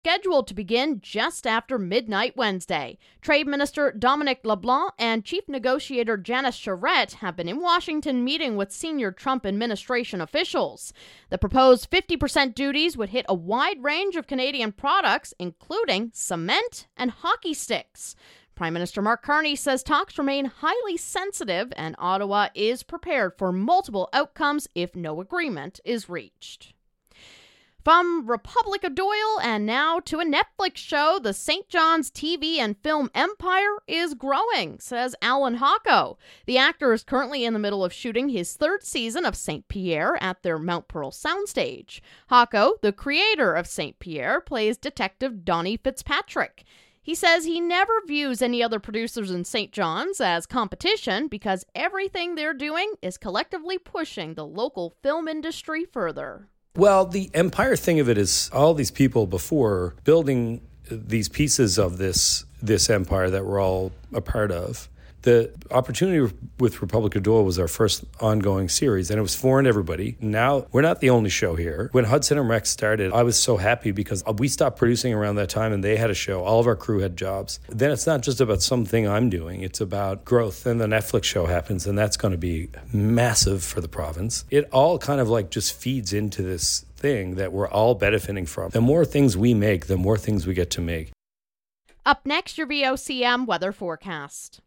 scheduled to begin just after midnight Wednesday. Trade Minister Dominic LeBlanc and Chief Negotiator Janice Charette have been in Washington meeting with senior Trump administration officials. The proposed 50% duties would hit a wide range of Canadian products, including cement and hockey sticks. Prime Minister Mark Carney says talks remain highly sensitive and Ottawa is prepared for multiple outcomes if no agreement is reached. From Republic of Doyle and now to a Netflix show, the St. John's TV and film empire is growing, says Alan Hocko. The actor is currently in the middle of shooting his third season of St. Pierre at their Mount Pearl soundstage. Hocko, the creator of St. Pierre, plays Detective Donnie Fitzpatrick. He says he never views any other producers in St. John's as competition because everything they're doing is collectively pushing the local film industry further. Well, the empire thing of it is all these people before building these pieces of this empire that we're all a part of. The opportunity with Republic of Doyle was our first ongoing series, and it was foreign to everybody. Now, we're not the only show here. When Hudson and Rex started, I was so happy because we stopped producing around that time, and they had a show. All of our crew had jobs. Then it's not just about something I'm doing. It's about growth. Then the Netflix show happens, and that's going to be massive for the province. It all kind of like just feeds into this thing that we're all benefiting from. The more things we make, the more things we get to make. Up next, your VOCM weather forecast.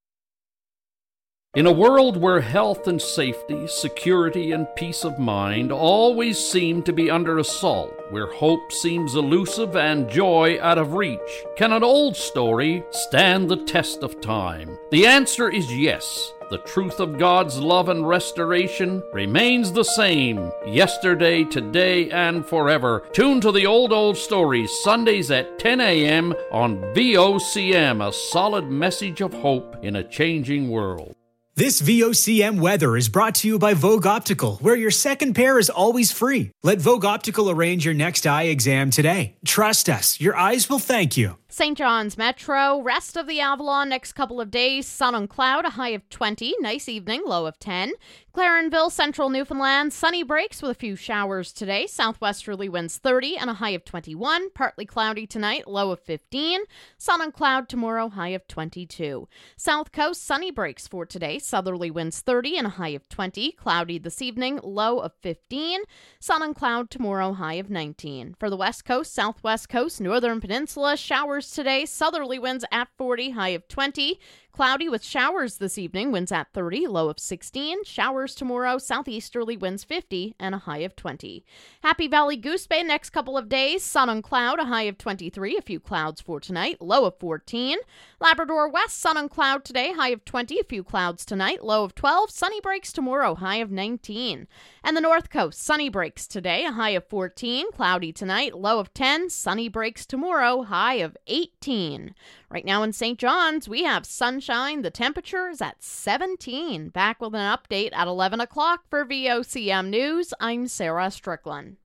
In a world where health and safety, security and peace of mind always seem to be under assault, where hope seems elusive and joy out of reach, can an old story stand the test of time? The answer is yes. The truth of God's love and restoration remains the same, yesterday, today, and forever. Tune to the Old Stories, Sundays at 10 a.m. on VOCM, a solid message of hope in a changing world. This VOCM weather is brought to you by Vogue Optical, where your second pair is always free. Let Vogue Optical arrange your next eye exam today. Trust us, your eyes will thank you. St. John's Metro, rest of the Avalon next couple of days, sun and cloud, a high of 20, nice evening, low of 10. Clarenville, central Newfoundland, sunny breaks with a few showers today, southwesterly winds 30 and a high of 21, partly cloudy tonight, low of 15. Sun and cloud tomorrow, high of 22. South Coast, sunny breaks for today, southerly winds 30 and a high of 20, cloudy this evening, low of 15. Sun and cloud tomorrow, high of 19. For the West Coast, Southwest Coast, Northern Peninsula, showers today, southerly winds at 40, high of 20. Cloudy with showers this evening, winds at 30, low of 16. Showers tomorrow, southeasterly winds 50 and a high of 20. Happy Valley Goose Bay next couple of days, sun and cloud, a high of 23, a few clouds for tonight, low of 14. Labrador West, sun and cloud today, high of 20, a few clouds tonight, low of 12. Sunny breaks tomorrow, high of 19. And the North Coast, sunny breaks today, a high of 14. Cloudy tonight, low of 10. Sunny breaks tomorrow, high of 18. Right now in St. John's, we have sunshine. The temperature is at 17. Back with an update at 11 o'clock for VOCM News. I'm Sarah Strickland.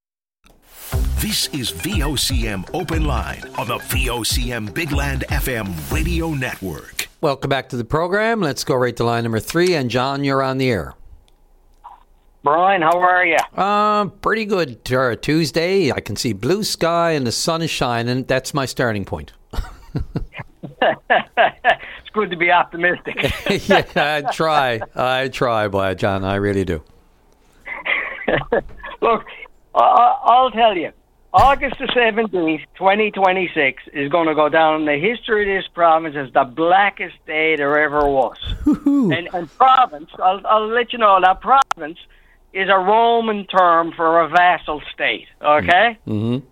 This is VOCM Open Line on the VOCM Big Land FM radio network. Welcome back to the program. Let's go right to line number 3. And John, you're on the air. Brian, how are you? Pretty good. Tuesday, I can see blue sky and the sun is shining. That's my starting point. It's good to be optimistic. Yeah, I try, boy, John. I really do. Look, I'll tell you, August the 17th, 2026 is going to go down in the history of this province as the blackest day there ever was. And province, I'll let you know, that province is a Roman term for a vassal state, okay? Mm-hmm.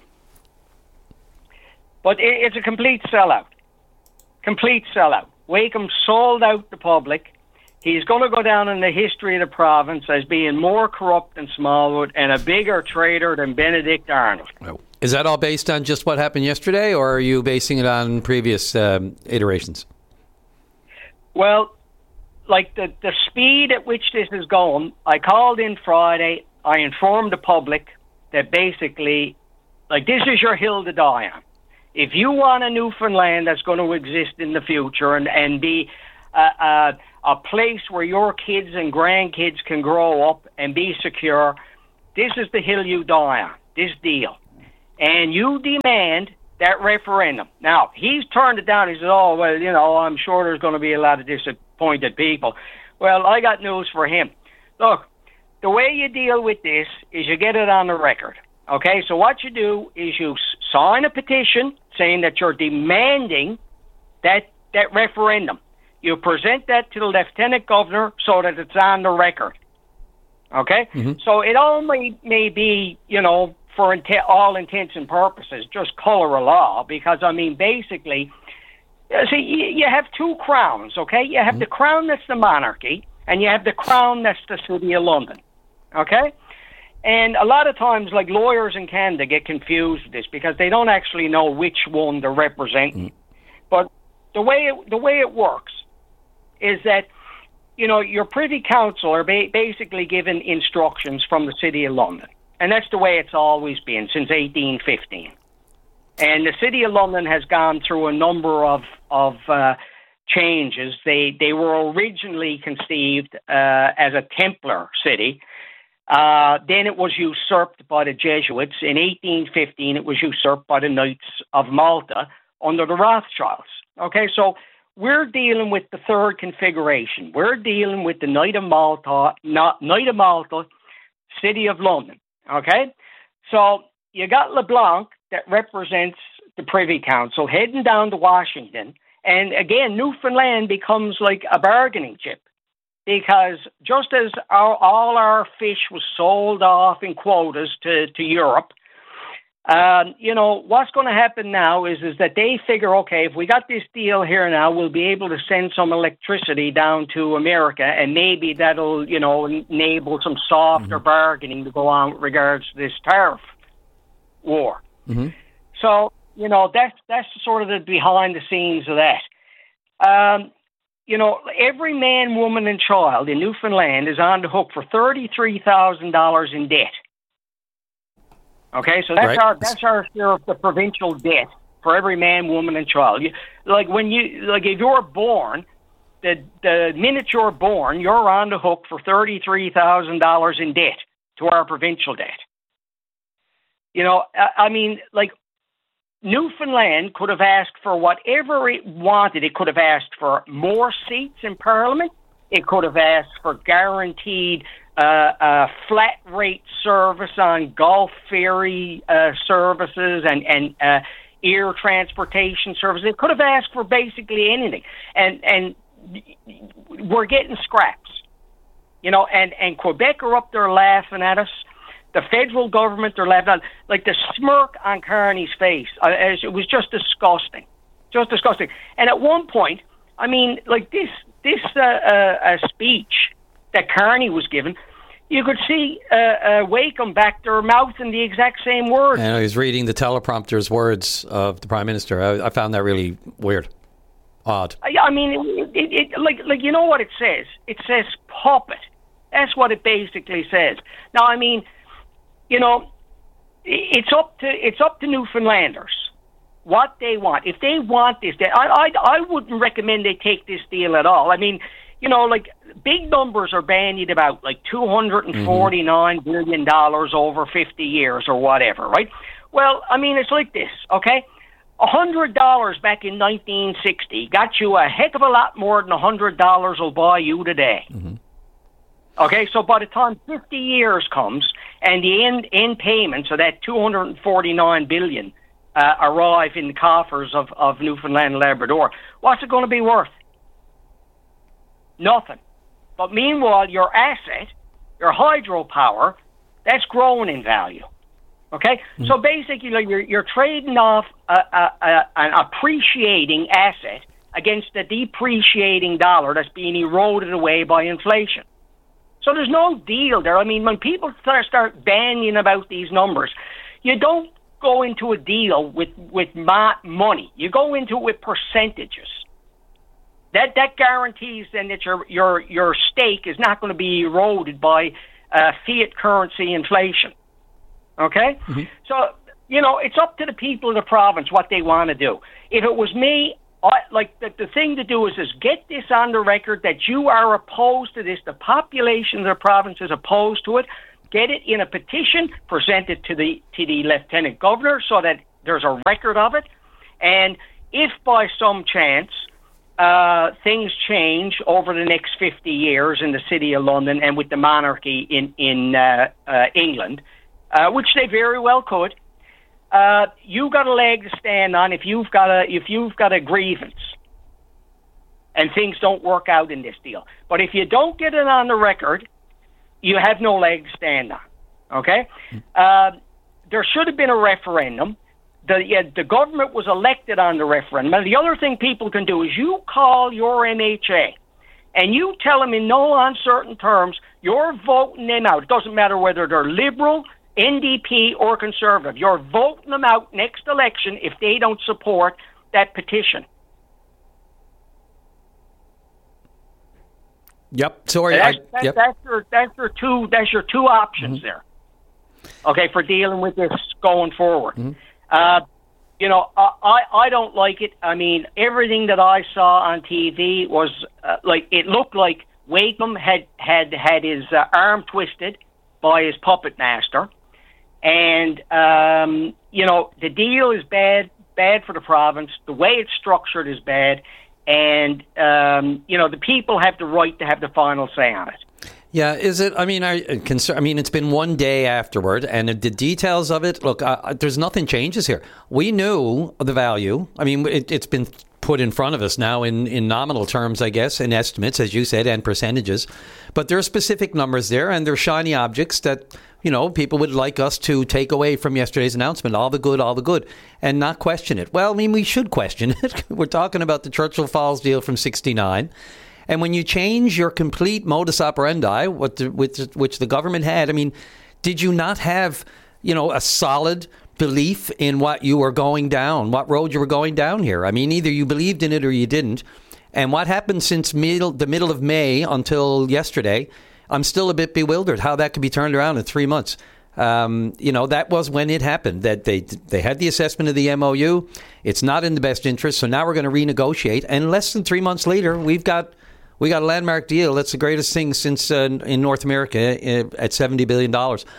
But it's a complete sellout. Complete sellout. Wakeham sold out the public. He's going to go down in the history of the province as being more corrupt than Smallwood and a bigger traitor than Benedict Arnold. Is that all based on just what happened yesterday, or are you basing it on previous iterations? Well, like the speed at which this is going, I called in Friday. I informed the public that basically, like, this is your hill to die on. If you want a Newfoundland that's going to exist in the future and be a place where your kids and grandkids can grow up and be secure, this is the hill you die on, this deal. and you demand that referendum. Now, he's turned it down. He said, oh, well, I'm sure there's going to be a lot of disappointed people. Well, I got news for him. Look, the way you deal with this is you get it on the record. Okay, so what you do is you sign a petition saying that you're demanding that referendum. You present that to the lieutenant governor so that it's on the record. Okay? Mm-hmm. So it only may be, for all intents and purposes, just color of law, because, basically, see, you have two crowns, okay? You have the crown that's the monarchy, and you have the crown that's the City of London, okay? And a lot of times, like, lawyers in Canada get confused with this because they don't actually know which one they're representing. But the way it works is that, your Privy Council are basically given instructions from the City of London. And that's the way it's always been since 1815. And the City of London has gone through a number of changes. They were originally conceived as a Templar city. Then it was usurped by the Jesuits. In 1815, it was usurped by the Knights of Malta under the Rothschilds. Okay, so we're dealing with the third configuration. We're dealing with the Knight of Malta, City of London. Okay, so you got LeBlanc that represents the Privy Council heading down to Washington, and again, Newfoundland becomes like a bargaining chip. Because just as all our fish was sold off in quotas to Europe, what's going to happen now is that they figure, okay, if we got this deal here now, we'll be able to send some electricity down to America, and maybe that'll, enable some softer bargaining to go on with regards to this tariff war. Mm-hmm. So, that's sort of the behind the scenes of that. Every man, woman, and child in Newfoundland is on the hook for $33,000 in debt. Okay, so that's our share of the provincial debt for every man, woman, and child. If you're born, the minute you're born, you're on the hook for $33,000 in debt to our provincial debt. Newfoundland could have asked for whatever it wanted. It could have asked for more seats in Parliament. It could have asked for guaranteed flat rate service on Gulf ferry services and air transportation services. It could have asked for basically anything. And we're getting scraps. And Quebec are up there laughing at us. The federal government, they're laughing at, like the smirk on Carney's face. It was just disgusting. Just disgusting. And at one point, this speech that Carney was given, you could see Wakeham back there mouthing the exact same words. And he's reading the teleprompter's words of the Prime Minister. I found that really weird. Odd. You know what it says? It says puppet. That's what it basically says. Now, it's up to Newfoundlanders what they want. If they want this, I wouldn't recommend they take this deal at all. Big numbers are bandied about, like $249 billion over 50 years or whatever, right? Well, it's like this, okay? $100 back in 1960 got you a heck of a lot more than $100 will buy you today. Mm-hmm. Okay, so by the time 50 years comes and the end payments of that $249 billion arrive in the coffers of Newfoundland and Labrador, what's it going to be worth? Nothing. But meanwhile, your asset, your hydropower, that's growing in value. Okay, so basically, you're trading off an appreciating asset against a depreciating dollar that's being eroded away by inflation. So there's no deal there. When people start bandying about these numbers, you don't go into a deal with money. You go into it with percentages. That guarantees then that your stake is not going to be eroded by fiat currency inflation. Okay? Mm-hmm. So, it's up to the people of the province what they want to do. If it was me, the thing to do is get this on the record that you are opposed to this. The population of the province is opposed to it. get it in a petition, present it to the Lieutenant Governor so that there's a record of it. And if by some chance things change over the next 50 years in the City of London and with the monarchy in England, which they very well could, you got a leg to stand on if you've got a grievance and things don't work out in this deal. But if you don't get it on the record, you have no leg to stand on. Okay? There should have been a referendum. The government was elected on the referendum. Now, the other thing people can do is you call your MHA and you tell them in no uncertain terms you're voting them out. It doesn't matter whether they're Liberal, NDP, or Conservative. You're voting them out next election if they don't support that petition. Yep. Sorry. That's your two options there. Okay, for dealing with this going forward. I don't like it. I mean, everything that I saw on TV was it looked like Wakeham had his arm twisted by his puppet master, and the deal is bad for the province. The way it's structured is bad, and the people have the right to have the final say on it. Yeah, is it? I mean, it's been one day afterward, and the details of it. Look, there's nothing changes here. We knew the value. I mean, it's been put in front of us now in nominal terms, I guess, in estimates, as you said, and percentages. But there are specific numbers there, and there are shiny objects that people would like us to take away from yesterday's announcement. All the good, and not question it. Well, I mean, we should question it. We're talking about the Churchill Falls deal from '69. And when you change your complete modus operandi, which the government had, I mean, did you not have, a solid belief in what you were going down, what road you were going down here? I mean, either you believed in it or you didn't. And what happened since the middle of May until yesterday, I'm still a bit bewildered how that could be turned around in 3 months. That was when it happened, that they had the assessment of the MOU. It's not in the best interest. So now we're going to renegotiate. And less than 3 months later, we got a landmark deal. That's the greatest thing since in North America at $70 billion.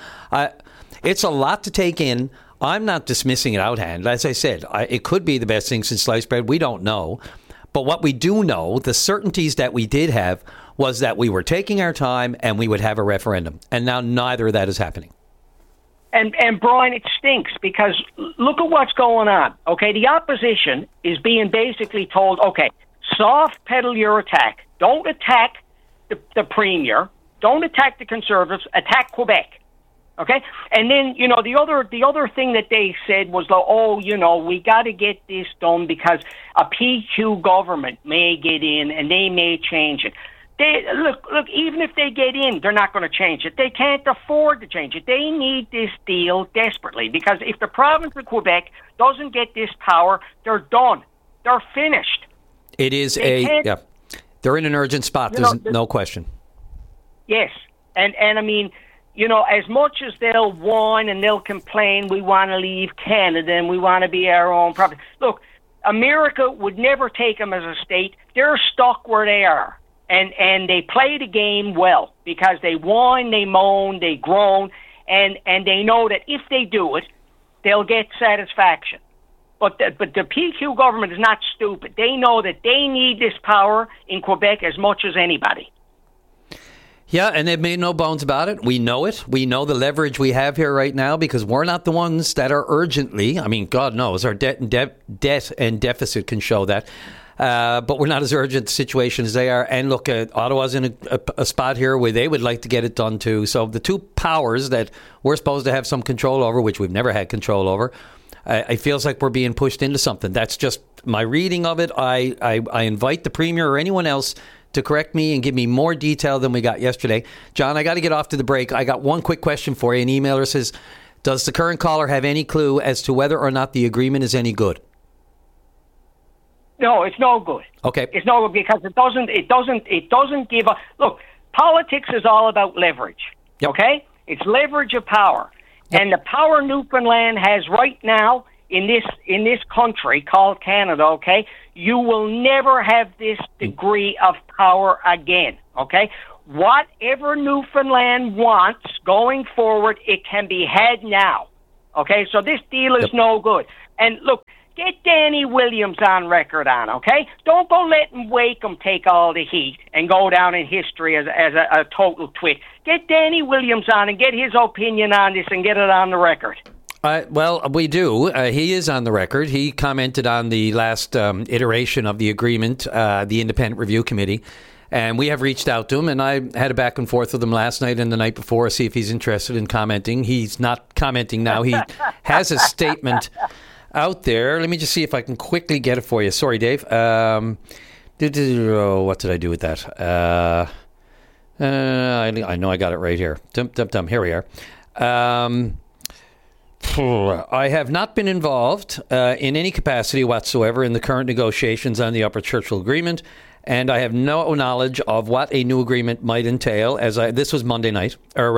It's a lot to take in. I'm not dismissing it out hand. As I said, it could be the best thing since sliced bread. We don't know. But what we do know, the certainties that we did have, was that we were taking our time and we would have a referendum. And now neither of that is happening. And Brian, it stinks because look at what's going on. Okay, the opposition is being basically told, okay, soft pedal your attack. Don't attack the Premier. Don't attack the Conservatives. Attack Quebec. Okay? And then, the other thing that they said was, we got to get this done because a PQ government may get in and they may change it. Look, even if they get in, they're not going to change it. They can't afford to change it. They need this deal desperately because if the province of Quebec doesn't get this power, they're done. They're finished. It is they're in an urgent spot. There's no question. Yes. And I mean, as much as they'll whine and they'll complain, we want to leave Canada and we want to be our own property. Look, America would never take them as a state. They're stuck where they are. And they play the game well because they whine, they moan, they groan, and they know that if they do it, they'll get satisfaction. But the PQ government is not stupid. They know that they need this power in Quebec as much as anybody. Yeah, and they've made no bones about it. We know it. We know the leverage we have here right now because we're not the ones that are urgently. I mean, God knows our debt and deficit can show that. But we're not as urgent a situation as they are. And look, Ottawa's in a spot here where they would like to get it done too. So the two powers that we're supposed to have some control over, which we've never had control over, it feels like we're being pushed into something. That's just my reading of it. I invite the Premier or anyone else to correct me and give me more detail than we got yesterday. John, I got to get off to the break. I got one quick question for you. An emailer says, does the current caller have any clue as to whether or not the agreement is any good? No, it's no good. Okay. It's no good because it doesn't give a look. Politics is all about leverage. Yep. Okay? It's leverage of power. Yep. And the power Newfoundland has right now in this country called Canada, okay? You will never have this degree of power again, okay? whatever Newfoundland wants going forward, it can be had now. Okay, so this deal is no good. And look, get Danny Williams on record on, okay? Don't go letting Wakeham take all the heat and go down in history as a total twit. Get Danny Williams on and get his opinion on this and get it on the record. Well, we do. He is on the record. He commented on the last iteration of the agreement, the Independent Review Committee, and we have reached out to him, and I had a back and forth with him last night and the night before, see if he's interested in commenting. He's not commenting now. He has a statement out there. Let me just see if I can quickly get it for you. Sorry, Dave. What did I do with that? I know I got it right here. Here we are. I have not been involved in any capacity whatsoever in the current negotiations on the Upper Churchill Agreement, and I have no knowledge of what a new agreement might entail. This was Sunday night.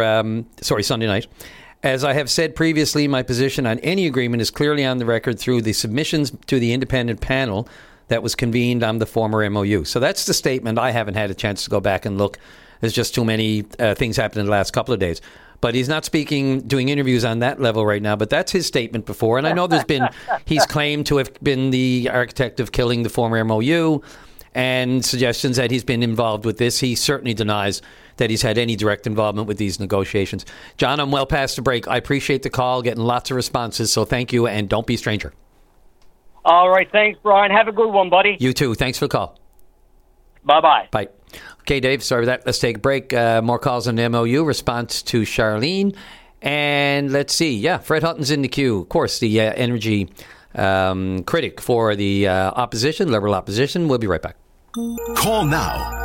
As I have said previously, my position on any agreement is clearly on the record through the submissions to the independent panel that was convened on the former MOU. So that's the statement. I haven't had a chance to go back and look. There's just too many things happened in the last couple of days. But he's not doing interviews on that level right now. But that's his statement before. And I know he's claimed to have been the architect of killing the former MOU and suggestions that he's been involved with this. He certainly denies that he's had any direct involvement with these negotiations. John, I'm well past the break. I appreciate the call, getting lots of responses. So thank you, and don't be a stranger. All right. Thanks, Brian. Have a good one, buddy. You too. Thanks for the call. Bye-bye. Bye. Okay, Dave, sorry for that. Let's take a break. More calls on the MOU, response to Charlene. And let's see. Yeah, Fred Hutton's in the queue. Of course, the energy critic for the opposition, Liberal opposition. We'll be right back. Call now,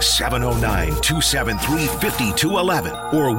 709-273-5211 or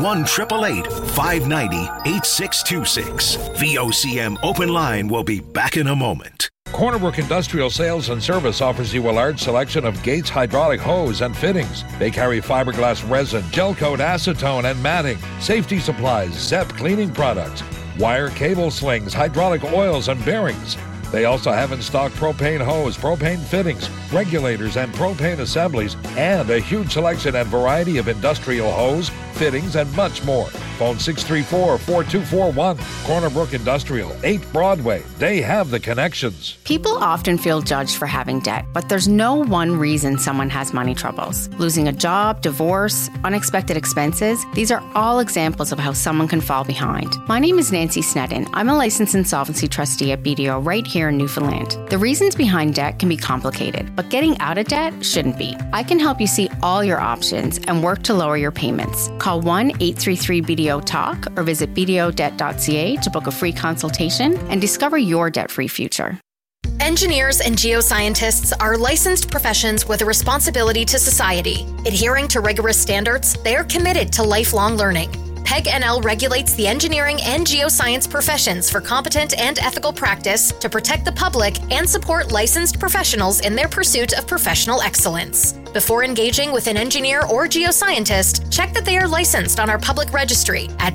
1-888-590-8626. VOCM Open Line will be back in a moment. Cornerbrook Industrial Sales and Service offers you a large selection of Gates hydraulic hose and fittings. They carry fiberglass resin, gel coat, acetone, and matting, safety supplies, ZEP cleaning products, wire cable slings, hydraulic oils, and bearings. They also have in stock propane hose, propane fittings, regulators, and propane assemblies, and a huge selection and variety of industrial hose, fittings, and much more. Phone 634-4241. Cornerbrook Industrial, 8 Broadway. They have the connections. People often feel judged for having debt, but there's no one reason someone has money troubles. Losing a job, divorce, unexpected expenses, these are all examples of how someone can fall behind. My name is Nancy Sneddon. I'm a licensed insolvency trustee at BDO right here in Newfoundland. The reasons behind debt can be complicated, but getting out of debt shouldn't be. I can help you see all your options and work to lower your payments. Call 1-833-BDO-TALK or visit bdodebt.ca to book a free consultation and discover your debt-free future. Engineers and geoscientists are licensed professions with a responsibility to society. Adhering to rigorous standards, they are committed to lifelong learning. PEG NL regulates the engineering and geoscience professions for competent and ethical practice to protect the public and support licensed professionals in their pursuit of professional excellence. Before engaging with an engineer or geoscientist, check that they are licensed on our public registry at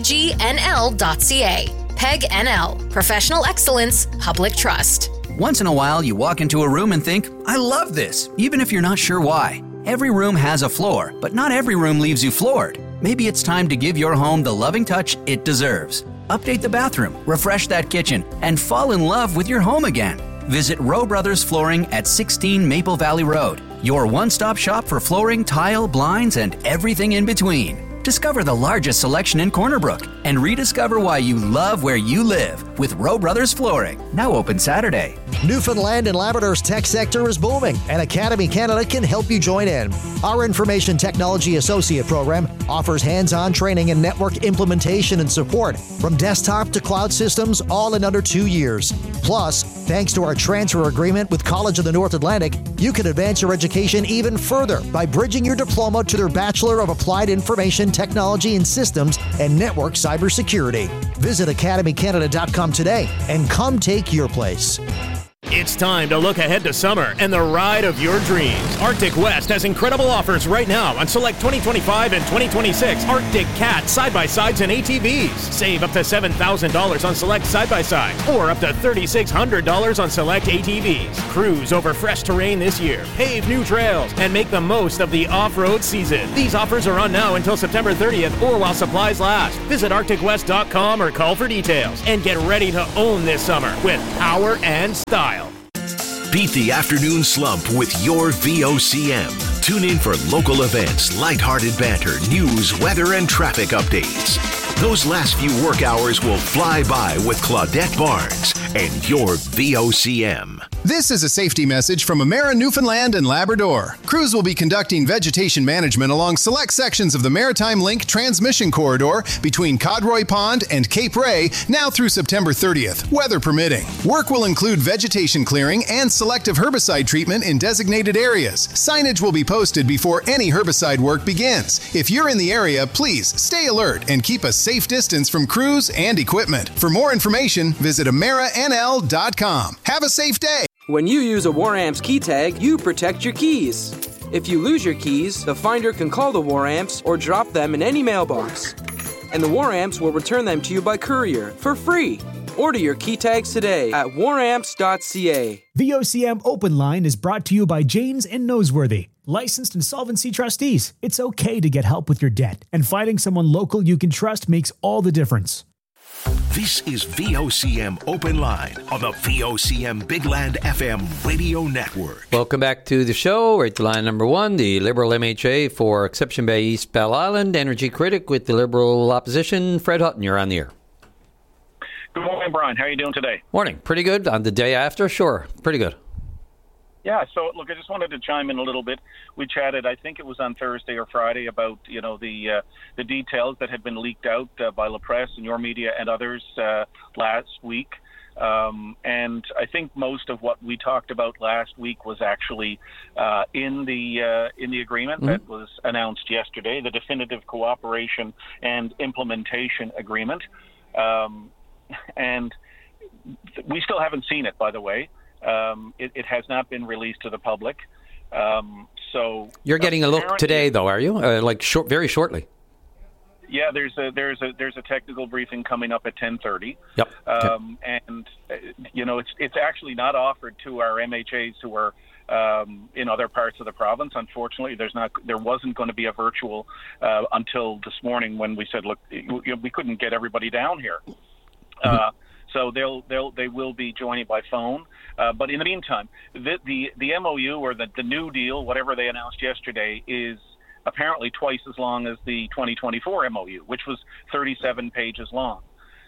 pegnl.ca. PEG NL, Professional Excellence, Public Trust. Once in a while, you walk into a room and think, I love this, even if you're not sure why. Every room has a floor, but not every room leaves you floored. Maybe it's time to give your home the loving touch it deserves. Update the bathroom, refresh that kitchen, and fall in love with your home again. Visit Rowe Brothers Flooring at 16 Maple Valley Road, your one-stop shop for flooring, tile, blinds, and everything in between. Discover the largest selection in Corner Brook and rediscover why you love where you live with Rowe Brothers Flooring. Now open Saturday. Newfoundland and Labrador's tech sector is booming, and Academy Canada can help you join in. Our Information Technology Associate program offers hands-on training in network implementation and support from desktop to cloud systems, all in under 2 years. Plus, thanks to our transfer agreement with College of the North Atlantic, you can advance your education even further by bridging your diploma to their Bachelor of Applied Information Technology and Systems and Network Cybersecurity. Visit academycanada.com today and come take your place. It's time to look ahead to summer and the ride of your dreams. Arctic West has incredible offers right now on select 2025 and 2026 Arctic Cat side-by-sides and ATVs. Save up to $7,000 on select side-by-sides or up to $3,600 on select ATVs. Cruise over fresh terrain this year, pave new trails, and make the most of the off-road season. These offers are on now until September 30th or while supplies last. Visit ArcticWest.com or call for details and get ready to own this summer with power and style. Beat the afternoon slump with your VOCM. Tune in for local events, lighthearted banter, news, weather, and traffic updates. Those last few work hours will fly by with Claudette Barnes and your VOCM. This is a safety message from Emera Newfoundland and Labrador. Crews will be conducting vegetation management along select sections of the Maritime Link transmission corridor between Codroy Pond and Cape Ray now through September 30th, weather permitting. Work will include vegetation clearing and selective herbicide treatment in designated areas. Signage will be posted before any herbicide work begins. If you're in the area, please stay alert and keep a safe distance from crews and equipment. For more information, visit AmeriNL.com. Have a safe day. When you use a WarAmps key tag, you protect your keys. If you lose your keys, the finder can call the WarAmps or drop them in any mailbox. And the WarAmps will return them to you by courier for free. Order your key tags today at waramps.ca. VOCM Open Line is brought to you by Janes and Noseworthy. Licensed insolvency trustees. It's okay to get help with your debt, and finding someone local you can trust makes all the difference. This is VOCM Open Line on the VOCM Big Land FM radio network. Welcome back to the show. Right to line number one, the Liberal MHA for Exception Bay East Bell Island, energy critic with the Liberal opposition, Fred Hutton. You're on the air. Good morning, Brian. How are you doing today? Morning. Pretty good. On the day after? Sure. Pretty good. Yeah, so look, I just wanted to chime in a little bit. We chatted, I think it was on Thursday or Friday, about the details that had been leaked out by La Presse and your media and others last week. And I think most of what we talked about last week was actually in the agreement that was announced yesterday, the definitive cooperation and implementation agreement. And we still haven't seen it, by the way. It has not been released to the public. So you're getting a look today, though, are you? Very shortly. Yeah, there's a technical briefing coming up at 10:30. Yep. And it's actually not offered to our MHAs who are in other parts of the province. Unfortunately, there wasn't going to be a virtual until this morning when we said, look, we couldn't get everybody down here. So they will be joining by phone. But in the meantime, the MOU or the New Deal, whatever they announced yesterday, is apparently twice as long as the 2024 MOU, which was 37 pages long.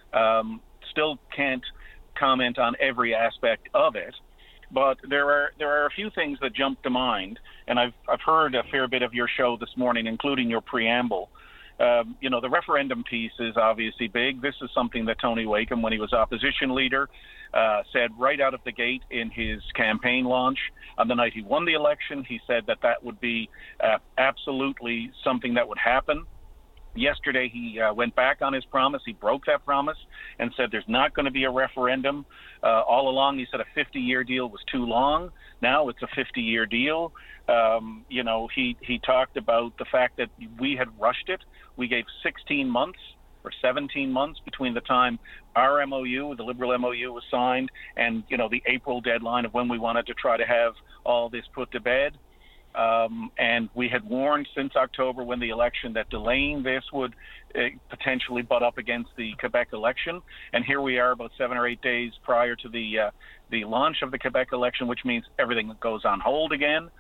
Still can't comment on every aspect of it, but there are a few things that jump to mind, and I've heard a fair bit of your show this morning, including your preamble. The referendum piece is obviously big. This is something that Tony Wakeham, when he was opposition leader, said right out of the gate in his campaign launch. On the night he won the election, he said that would be absolutely something that would happen. Yesterday, he went back on his promise. He broke that promise and said there's not going to be a referendum. All along, he said a 50-year deal was too long. Now it's a 50-year deal. He talked about the fact that we had rushed it. We gave 16 months or 17 months between the time our MOU, the Liberal MOU, was signed and, the April deadline of when we wanted to try to have all this put to bed. And we had warned since October when the election that delaying this would potentially butt up against the Quebec election. And here we are about 7 or 8 days prior to the launch of the Quebec election, which means everything goes on hold again.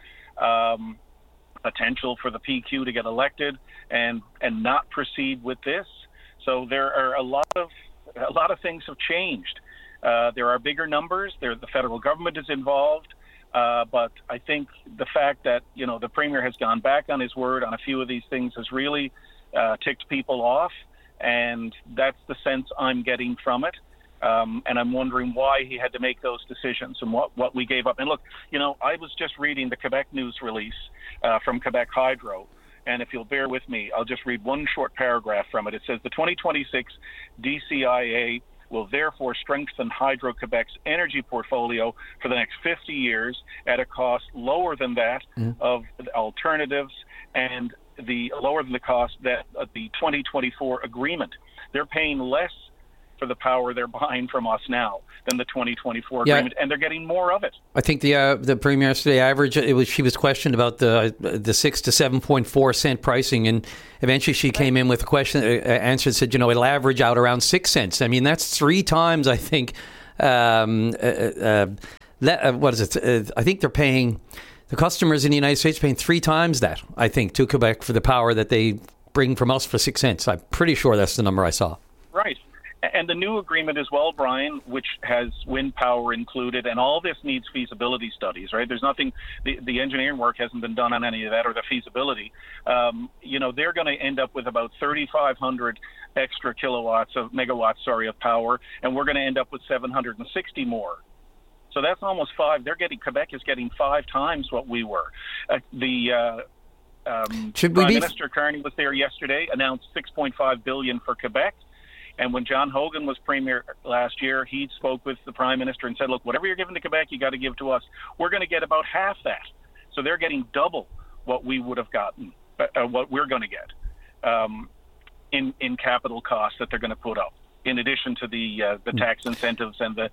Potential for the PQ to get elected and not proceed with this. So there are a lot of things have changed. There are bigger numbers. The federal government is involved. But I think the fact that, the Premier has gone back on his word on a few of these things has really ticked people off. And that's the sense I'm getting from it. And I'm wondering why he had to make those decisions and what we gave up. And look, I was just reading the Quebec news release from Quebec Hydro. And if you'll bear with me, I'll just read one short paragraph from it. It says the 2026 DCIA will therefore strengthen Hydro-Quebec's energy portfolio for the next 50 years at a cost lower than that of alternatives and lower than the cost that of the 2024 agreement. They're paying less for the power they're buying from us now than the 2024 agreement, and they're getting more of it. I think the Premier yesterday average, she was questioned about the 6 to 7.4 cent pricing, and eventually she came in with a question, answer, said, it'll average out around 6 cents. I mean, that's 3 times, I think, what is it? I think they're paying, the customers in the United States paying 3 times that, I think, to Quebec for the power that they bring from us for 6 cents. I'm pretty sure that's the number I saw. Right. And the new agreement as well, Brian, which has wind power included, and all this needs feasibility studies, right? There's nothing, the engineering work hasn't been done on any of that, or the feasibility. They're going to end up with about 3,500 extra megawatts of power, and we're going to end up with 760 more. So that's almost 5. Quebec is getting 5 times what we were. Prime Minister Carney was there yesterday, announced $6.5 billion for Quebec. And when John Hogan was Premier last year, he spoke with the Prime Minister and said, look, whatever you're giving to Quebec, you got to give to us. We're going to get about half that. So they're getting double what we would have gotten, what we're going to get in capital costs that they're going to put up, in addition to the tax incentives and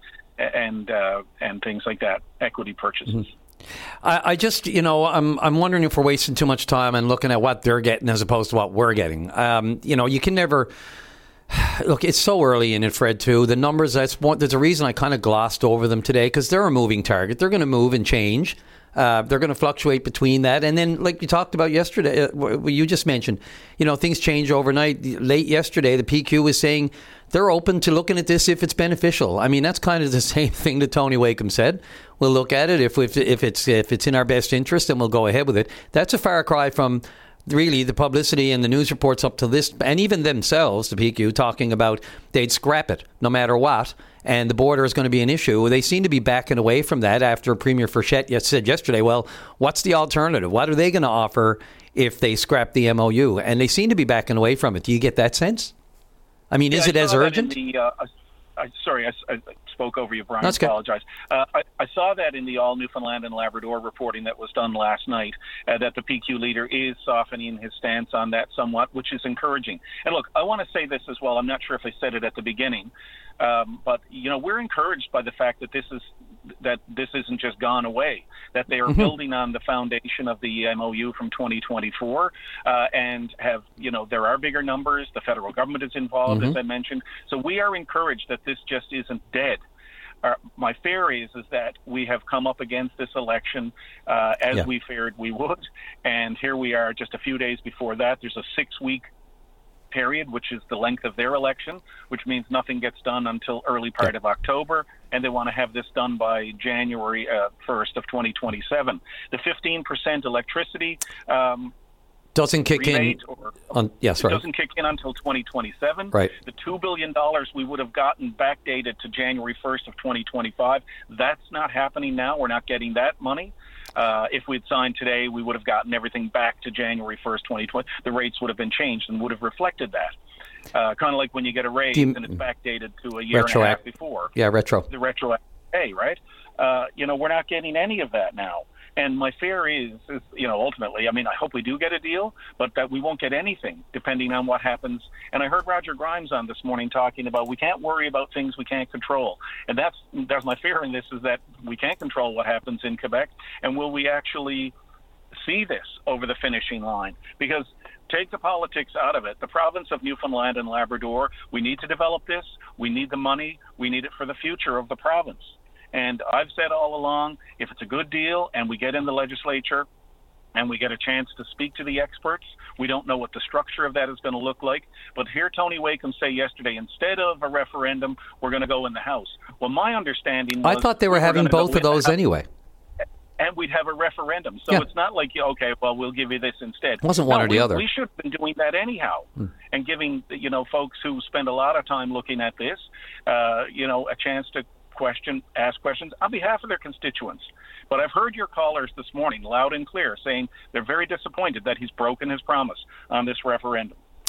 things like that, equity purchases. I just, I'm wondering if we're wasting too much time and looking at what they're getting as opposed to what we're getting. You can never... Look, it's so early in it, Fred, too. The numbers, there's a reason I kind of glossed over them today, because they're a moving target. They're going to move and change. They're going to fluctuate between that. And then, like you talked about yesterday, you just mentioned, things change overnight. Late yesterday, the PQ was saying they're open to looking at this if it's beneficial. I mean, that's kind of the same thing that Tony Wakeham said. We'll look at it if it's in our best interest, and we'll go ahead with it. That's a far cry from... really, the publicity and the news reports up to this, and even themselves, the PQ, talking about they'd scrap it no matter what, and the border is going to be an issue. They seem to be backing away from that after Premier Frechette said yesterday, well, what's the alternative? What are they going to offer if they scrap the MOU? And they seem to be backing away from it. Do you get that sense? I mean, is it as urgent? I spoke over you, Brian. That's I apologize. I saw that in the All Newfoundland and Labrador reporting that was done last night, that the PQ leader is softening his stance on that somewhat, which is encouraging. And look, I want to say this as well. I'm not sure if I said it at the beginning, but we're encouraged by the fact that this isn't just gone away, that they are building on the foundation of the MOU from 2024, and have, there are bigger numbers. The federal government is involved, as I mentioned. So we are encouraged that this just isn't dead. My fear is that we have come up against this election as we feared we would, and here we are just a few days before that. There's a 6-week period, which is the length of their election, which means nothing gets done until early part of October, and they want to have this done by January 1st of 2027. The 15% electricity doesn't kick in. Doesn't kick in until 2027. Right. The $2 billion we would have gotten backdated to January 1st of 2025. That's not happening now. We're not getting that money. If we'd signed today, we would have gotten everything back to January 1st, 2020. The rates would have been changed and would have reflected that. Kind of like when you get a raise and it's backdated to a year and a half before. Yeah, retro. The retroactive pay, right? We're not getting any of that now. And my fear is, ultimately, I hope we do get a deal, but that we won't get anything depending on what happens. And I heard Roger Grimes on this morning talking about we can't worry about things we can't control. And that's my fear in this, is that we can't control what happens in Quebec. And will we actually see this over the finishing line? Because take the politics out of it. The province of Newfoundland and Labrador, we need to develop this. We need the money. We need it for the future of the province. And I've said all along, if it's a good deal and we get in the legislature and we get a chance to speak to the experts, we don't know what the structure of that is going to look like. But hear Tony Wakeham say yesterday, instead of a referendum, we're going to go in the House. Well, my understanding was... I thought they were having both of those anyway. And we'd have a referendum. So it's not like, okay, well, we'll give you this instead. It wasn't one or the other. We should have been doing that anyhow, and giving, folks who spend a lot of time looking at this, a chance to ask questions on behalf of their constituents. But I've heard your callers this morning loud and clear saying they're very disappointed that he's broken his promise on this referendum.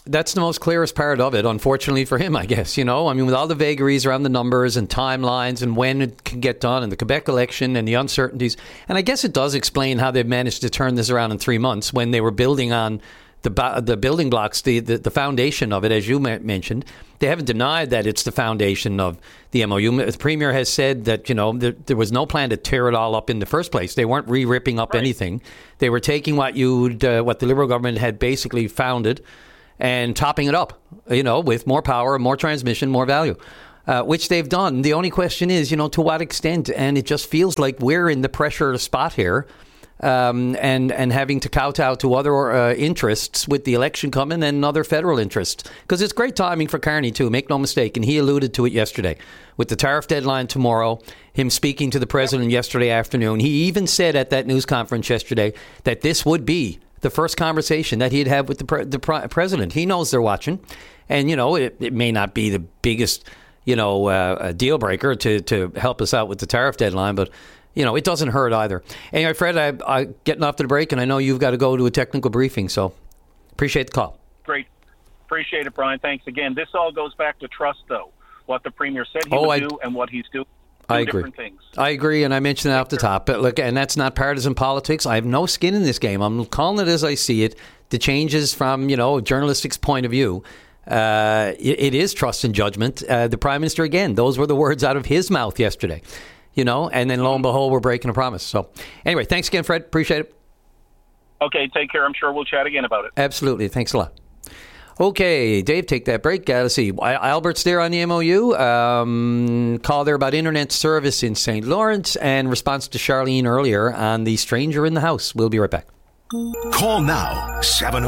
That's the most clearest part of it, unfortunately for him, I guess. With all the vagaries around the numbers and timelines and when it can get done and the Quebec election and the uncertainties. And I guess it does explain how they've managed to turn this around in 3 months when they were building on the building blocks, the foundation of it, as you mentioned. They haven't denied that it's the foundation of the MOU. The Premier has said that, there was no plan to tear it all up in the first place. They weren't re-ripping up anything. They were taking what the Liberal government had basically founded and topping it up, with more power, more transmission, more value, which they've done. The only question is, to what extent? And it just feels like we're in the pressure spot here. And having to kowtow to other interests with the election coming and other federal interests. Because it's great timing for Carney, too, make no mistake. And he alluded to it yesterday. With the tariff deadline tomorrow, him speaking to the president yesterday afternoon, he even said at that news conference yesterday that this would be the first conversation that he'd have with the president. He knows they're watching. And, it may not be the biggest, a deal breaker to help us out with the tariff deadline, but it doesn't hurt either. Anyway, Fred, I'm getting off to the break, and I know you've got to go to a technical briefing, so appreciate the call. Great. Appreciate it, Brian. Thanks again. This all goes back to trust, though, what the Premier said he would do and what he's doing. I agree. Things. I agree, and I mentioned that off the top. But look, and that's not partisan politics. I have no skin in this game. I'm calling it as I see it. The changes from, a journalistic point of view. It is trust and judgment. The Prime Minister, again, those were the words out of his mouth yesterday. And then lo and behold, we're breaking a promise. So anyway, thanks again, Fred. Appreciate it. Okay, take care. I'm sure we'll chat again about it. Absolutely. Thanks a lot. Okay, Dave, take that break. Let's see. Albert's there on the MOU. Call there about internet service in St. Lawrence and response to Charlene earlier on the stranger in the house. We'll be right back. Call now,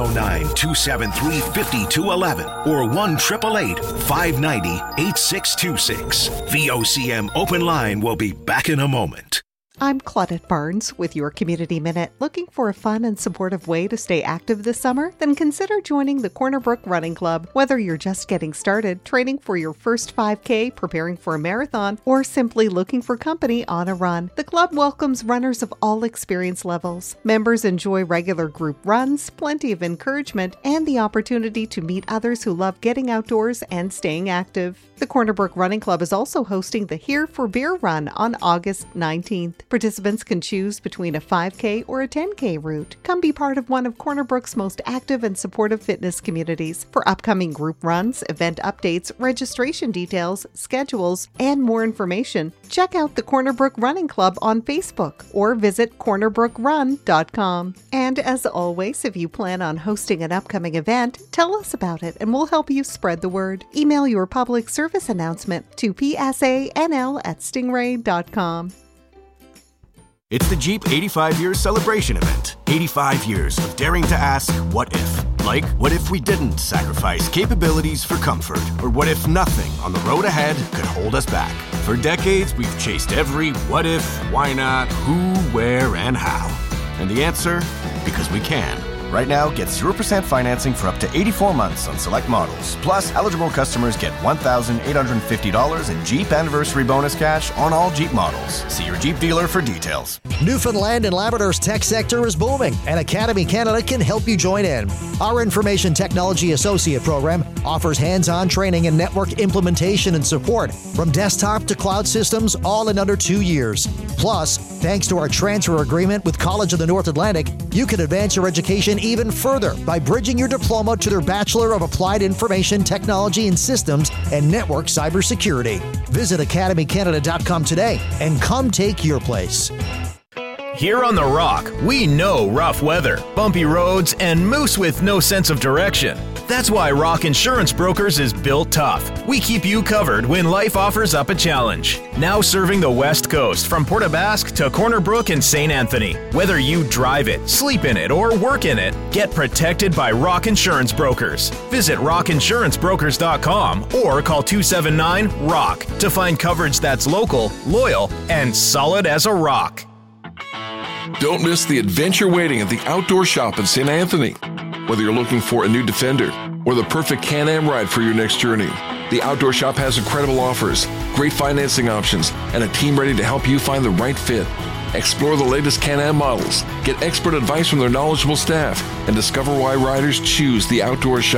709-273-5211 or 1-888-590-8626. VOCM Open Line will be back in a moment. I'm Claudette Barnes with your Community Minute. Looking for a fun and supportive way to stay active this summer? Then consider joining the Corner Brook Running Club. Whether you're just getting started, training for your first 5K, preparing for a marathon, or simply looking for company on a run, the club welcomes runners of all experience levels. Members enjoy regular group runs, plenty of encouragement, and the opportunity to meet others who love getting outdoors and staying active. The Corner Brook Running Club is also hosting the Here for Beer Run on August 19th. Participants can choose between a 5K or a 10K route. Come be part of one of Corner Brook's most active and supportive fitness communities. For upcoming group runs, event updates, registration details, schedules, and more information, check out the Corner Brook Running Club on Facebook or visit cornerbrookran.com. And as always, if you plan on hosting an upcoming event, tell us about it and we'll help you spread the word. Email your public service announcement to psanl@stingray.com. It's the Jeep 85 Years Celebration Event. 85 years of daring to ask, what if? Like, what if we didn't sacrifice capabilities for comfort? Or what if nothing on the road ahead could hold us back? For decades, we've chased every what if, why not, who, where, and how. And the answer? Because we can. Right now, get 0% financing for up to 84 months on select models. Plus, eligible customers get $1,850 in Jeep Anniversary Bonus cash on all Jeep models. See your Jeep dealer for details. Newfoundland and Labrador's tech sector is booming, and Academy Canada can help you join in. Our Information Technology Associate program offers hands-on training and network implementation and support from desktop to cloud systems, all in under 2 years. Plus, thanks to our transfer agreement with College of the North Atlantic, you can advance your education even further by bridging your diploma to their Bachelor of Applied Information Technology and Systems and Network Cybersecurity. Visit academycanada.com today and come take your place. Here on The Rock, we know rough weather, bumpy roads, and moose with no sense of direction. That's why Rock Insurance Brokers is built tough. We keep you covered when life offers up a challenge. Now serving the West Coast from Port aux Basques to Corner Brook and St. Anthony. Whether you drive it, sleep in it, or work in it, get protected by Rock Insurance Brokers. Visit rockinsurancebrokers.com or call 279-ROCK to find coverage that's local, loyal, and solid as a rock. Don't miss the adventure waiting at the Outdoor Shop in St. Anthony. Whether you're looking for a new Defender or the perfect Can-Am ride for your next journey, the Outdoor Shop has incredible offers, great financing options, and a team ready to help you find the right fit. Explore the latest Can-Am models, get expert advice from their knowledgeable staff, and discover why riders choose the Outdoor Shop.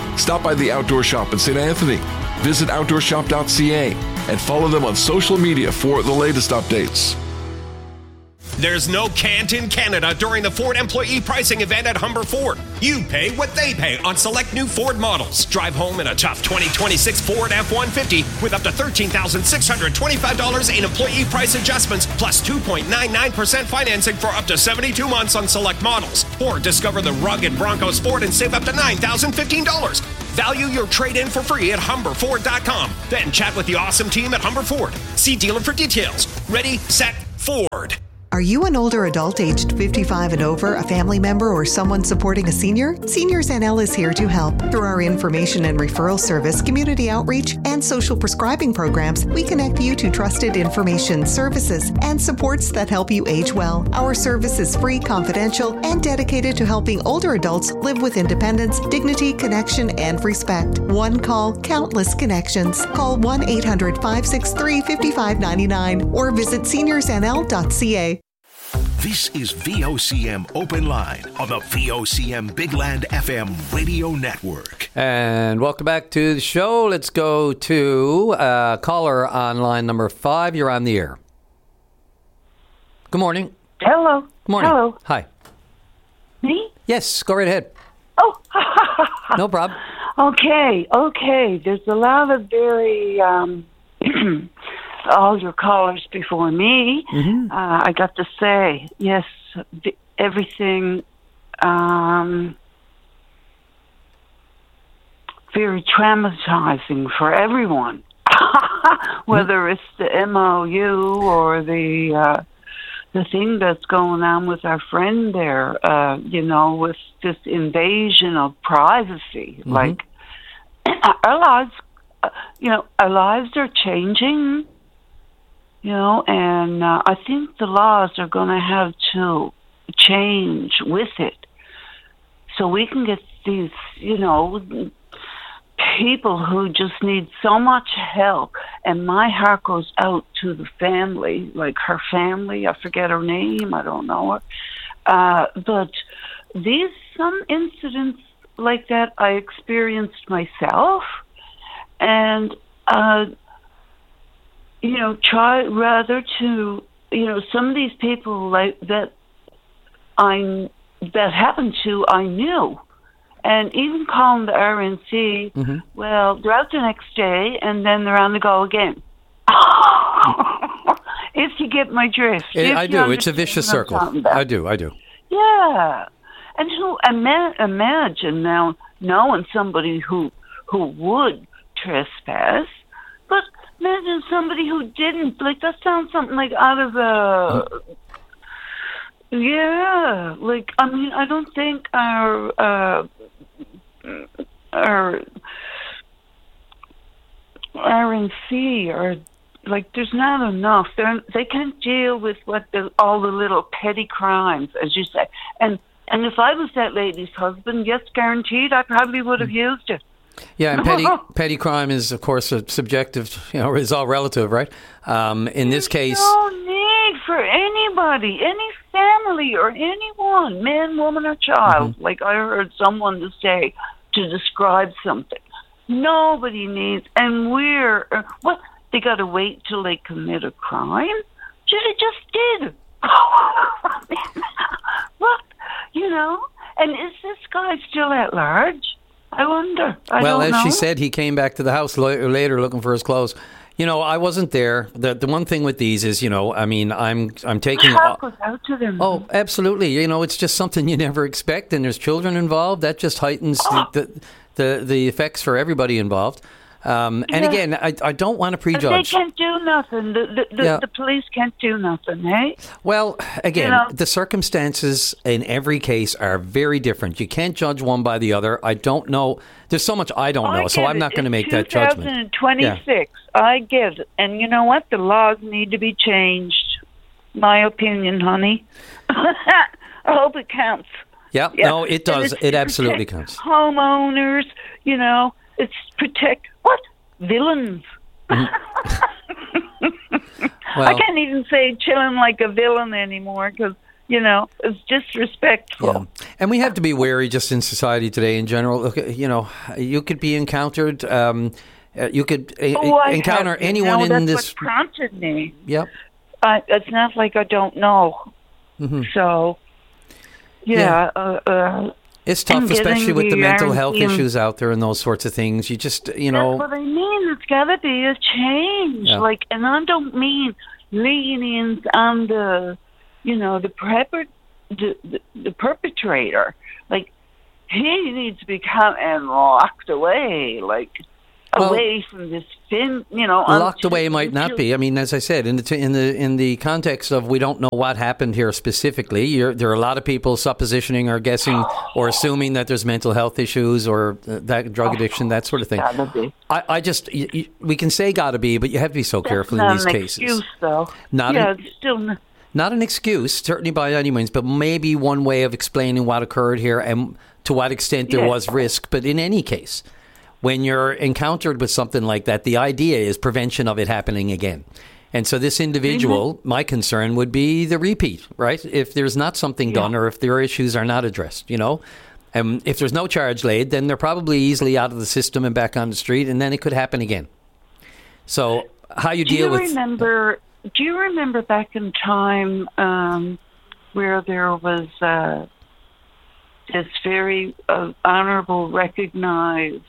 Stop by the Outdoor Shop in St. Anthony. Visit outdoorshop.ca and follow them on social media for the latest updates. There's no can't in Canada during the Ford employee pricing event at Humber Ford. You pay what they pay on select new Ford models. Drive home in a tough 2026 Ford F-150 with up to $13,625 in employee price adjustments plus 2.99% financing for up to 72 months on select models. Or discover the rugged Bronco Sport and save up to $9,015. Value your trade-in for free at HumberFord.com. Then chat with the awesome team at Humber Ford. See dealer for details. Ready, set, Ford. Are you an older adult aged 55 and over, a family member, or someone supporting a senior? Seniors NL is here to help. Through our information and referral service, community outreach, and social prescribing programs, we connect you to trusted information, services, and supports that help you age well. Our service is free, confidential, and dedicated to helping older adults live with independence, dignity, connection, and respect. One call, countless connections. Call 1-800-563-5599 or visit seniorsnl.ca. This is VOCM Open Line on the VOCM Big Land FM radio network. And welcome back to the show. Let's go to caller on line number 5. You're on the air. Good morning. Hello. Good morning. Hello. Hi. Me? Yes, go right ahead. Oh. No problem. Okay. There's a lot of very... all your callers before me, I got to say, yes, everything very traumatizing for everyone, whether it's the MOU or the thing that's going on with our friend there, with this invasion of privacy. Like, our lives, our lives are changing. And I think the laws are going to have to change with it so we can get these, people who just need so much help. And my heart goes out to the family, like her family. I forget her name. I don't know her. But some incidents like that I experienced myself. And, try rather to, some of these people like that happened to, I knew. And even calling the RNC, well, they're out the next day and then they're on the go again. If you get my drift. I do. It's a vicious circle. I do. Yeah. And imagine now knowing somebody who would trespass, but imagine somebody who didn't. Like, that sounds something like out of a... Yeah. Like, I mean, I don't think our RNC are... Like, there's not enough. They can't deal with all the little petty crimes, as you say. And if I was that lady's husband, yes, guaranteed, I probably would have used it. Yeah, and petty crime is, of course, a subjective, is all relative, right? In this case... No need for anybody, any family or anyone, man, woman, or child. Like I heard someone say to describe something. Nobody needs, and what? They got to wait till they commit a crime? They just did. What? And is this guy still at large? I wonder. I don't know. She said, he came back to the house later looking for his clothes. I wasn't there. The one thing with these is, I'm taking... Help goes out to them. Oh, absolutely. It's just something you never expect, and there's children involved. That just heightens the effects for everybody involved. And again, I don't want to prejudge. But they can't do nothing. The police can't do nothing, eh? Well, again, the circumstances in every case are very different. You can't judge one by the other. I don't know. There's so much I don't know, so I'm not going to make that judgment. 2026, I get it. And you know what? The laws need to be changed. My opinion, honey. I hope it counts. Yeah, no, it does. It absolutely counts. Homeowners, it's protect what? Villains. Well, I can't even say chilling like a villain anymore because, It's disrespectful. Yeah. And we have to be wary just in society today in general. Look, you could be encountered. You could encounter anyone in this. That's what prompted me. Yep. It's not like I don't know. Mm-hmm. So, it's tough, especially with the mental health issues out there and those sorts of things. You just, That's what I mean. It's got to be a change. Yeah. And I don't mean lenience on the perpetrator. Like, he needs to be locked away. Away from this thing, locked away might not be. I mean, as I said, in the context of we don't know what happened here specifically. There are a lot of people suppositioning or guessing or assuming that there's mental health issues or that drug addiction, that sort of thing. Gotta be. We can say gotta be, but you have to be so careful in these cases. Not an excuse, though. It's still not an excuse, certainly by any means, but maybe one way of explaining what occurred here and to what extent there was risk. But in any case, when you're encountered with something like that, the idea is prevention of it happening again. And so this individual, my concern would be the repeat, right? If there's not something done or if their issues are not addressed, And if there's no charge laid, then they're probably easily out of the system and back on the street, and then it could happen again. So how you deal with... Do you remember back in time where there was this very honorable, recognized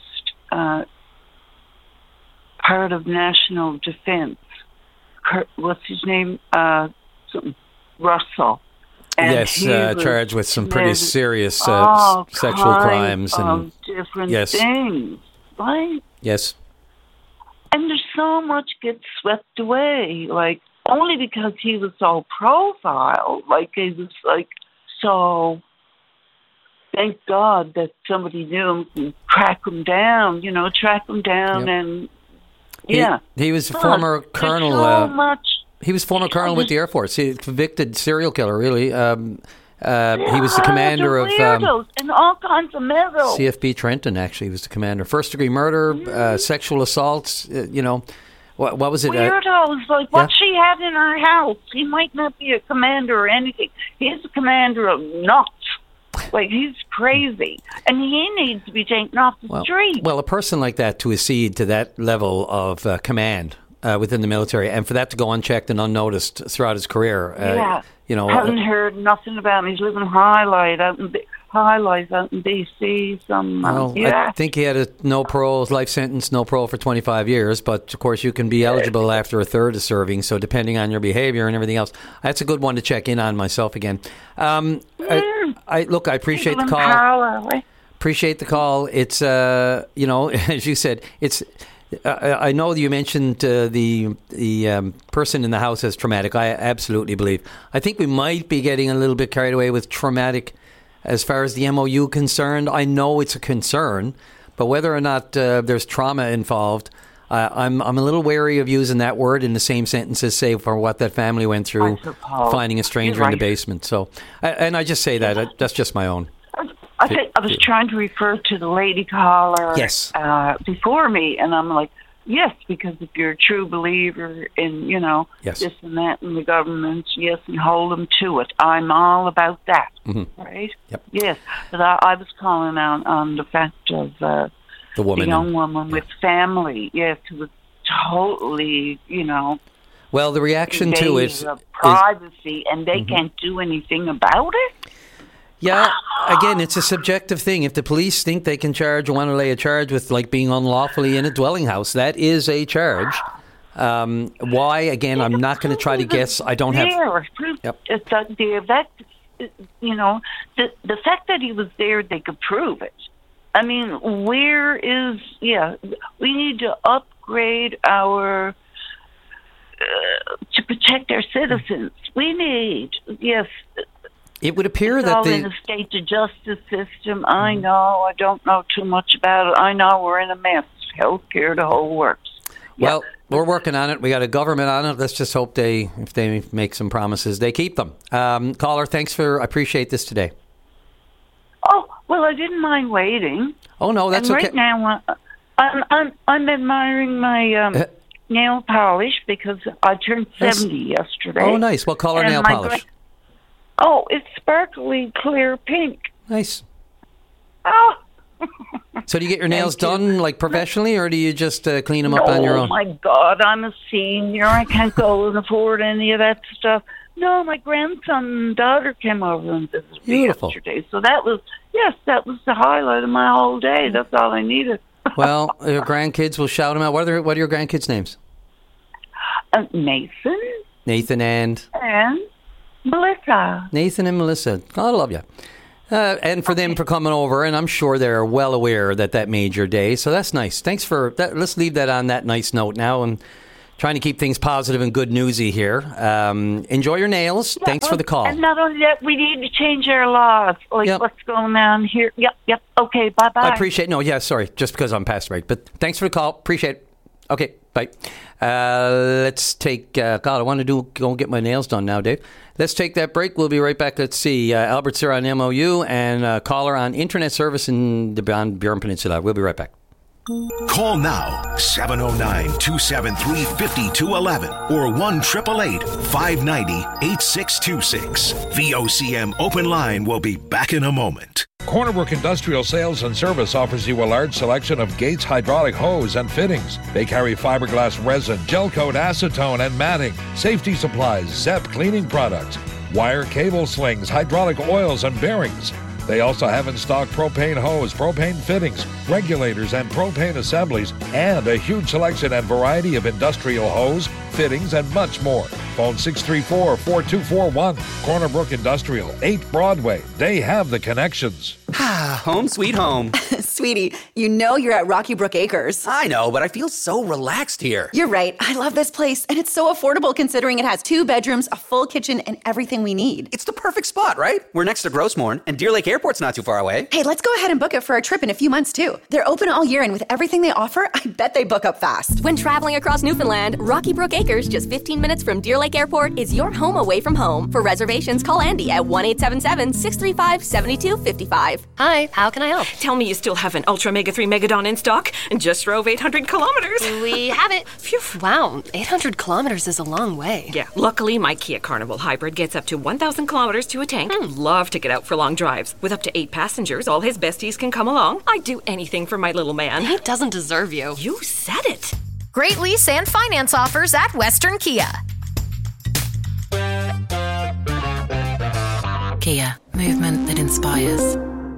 part of national defense? What's his name? Russell. And yes, charged with some pretty serious sexual crimes and different things, right? Yes. And there's so much gets swept away, only because he was so profiled, he was so. Thank God that somebody knew him and track him down, and he was a former colonel. So much. He was former colonel with the Air Force. He convicted serial killer, really. He was the commander of and all kinds of medals. CFB Trenton. Actually, he was the commander. First degree murder, sexual assaults. What was it? Weirdos, what she had in her house. He might not be a commander or anything. He's a commander of nuts. He's crazy, and he needs to be taken off the street. Well, a person like that to accede to that level of command within the military, and for that to go unchecked and unnoticed throughout his career, haven't heard nothing about him. He's living high life out in BC. I think he had a no parole life sentence, no parole for 25 years. But of course, you can be eligible after a third of serving. So depending on your behavior and everything else, that's a good one to check in on myself again. I appreciate the call. Appreciate the call. It's as you said, it's. I know you mentioned the person in the house as traumatic. I absolutely believe. I think we might be getting a little bit carried away with traumatic as far as the MOU concerned. I know it's a concern, but whether or not there's trauma involved, I'm a little wary of using that word in the same sentence as, say, for what that family went through, finding a stranger in the basement. So, and I just say that. That's just my own. I was trying to refer to the lady caller before me, and I'm like, yes, because if you're a true believer in, this and that in the government, yes, and hold them to it. I'm all about that, right? Yep. Yes, but I was calling out on the fact of the young woman with family, yes, who was totally, well, the reaction to it of privacy, and they can't do anything about it. Yeah, again, it's a subjective thing. If the police think they can want to lay a charge with being unlawfully in a dwelling house, that is a charge. Why? Again, I'm not going to try to guess. I don't have. Yep. The fact that he was there, they could prove it. I mean, where is? Yeah, we need to upgrade our to protect our citizens. We need It would appear that in the state justice system. I know. I don't know too much about it. I know we're in a mess. Healthcare, the whole works. Well, we're working on it. We got a government on it. Let's just hope if they make some promises, they keep them. Caller, thanks I appreciate this today. Oh, well, I didn't mind waiting. Oh no, that's okay. Right now, I'm admiring my nail polish because I turned 70 yesterday. Oh, nice. What color nail polish? Oh, it's sparkly clear pink. Nice. Oh. So do you get your nails done like professionally, or do you just clean them up on your own? Oh my God, I'm a senior. I can't go and afford any of that stuff. No, my grandson and daughter came over and visited me yesterday. So that was the highlight of my whole day. That's all I needed. Well, your grandkids will shout them out. What are your grandkids' names? Nathan and Melissa. Nathan and Melissa. God, I love you. And for them for coming over, and I'm sure they're well aware that made your day. So that's nice. Thanks for that. Let's leave that on that nice note now, and trying to keep things positive and good newsy here. Enjoy your nails. Yeah, thanks for the call. And not only that, we need to change our laws. What's going on here? Yep. Okay, bye-bye. I appreciate sorry, just because I'm past break. But thanks for the call. Appreciate it. Okay, bye. Let's take, God, I want to go and get my nails done now, Dave. Let's take that break. We'll be right back. Let's see. Albert's here on MOU and caller on internet service in the Burin Peninsula. We'll be right back. Call now, 709-273-5211 or 1-888-590-8626. VOCM Open Line will be back in a moment. Cornerbrook Industrial Sales and Service offers you a large selection of Gates hydraulic hose and fittings. They carry fiberglass resin, gel coat, acetone, and matting, safety supplies, ZEP cleaning products, wire cable slings, hydraulic oils, and bearings. They also have in stock propane hose, propane fittings, regulators, and propane assemblies, and a huge selection and variety of industrial hose, fittings, and much more. Phone 634-4241. Cornerbrook Industrial, 8 Broadway. They have the connections. Home sweet home. Sweetie, you know you're at Rocky Brook Acres. I know, but I feel so relaxed here. You're right. I love this place, and it's so affordable considering it has 2 bedrooms, a full kitchen, and everything we need. It's the perfect spot, right? We're next to Grossmorn, and Deer Lake Airport's not too far away. Hey, let's go ahead and book it for a trip in a few months, too. They're open all year, and with everything they offer, I bet they book up fast. When traveling across Newfoundland, Rocky Brook Acres, just 15 minutes from Deer Lake Airport, is your home away from home. For reservations, call Andy at 1-877-635-7255. Hi, how can I help? Tell me you still have an Ultra Mega 3 Megadon in stock and just drove 800 kilometers. We have it. Phew. Wow, 800 kilometers is a long way. Yeah, luckily my Kia Carnival Hybrid gets up to 1,000 kilometers to a tank. Love to get out for long drives. With up to 8 passengers, all his besties can come along. I'd do anything for my little man. He doesn't deserve you. You said it. Great lease and finance offers at Western Kia. Kia, movement that inspires.